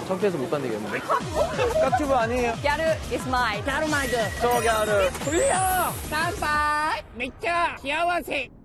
창피해서 못 다니겠는데. 깍주부 아니에요. 갸루 is mine. 갸루 마이드. 저 갸루. 돌려. 깜빡. 맥주. 귀여워세.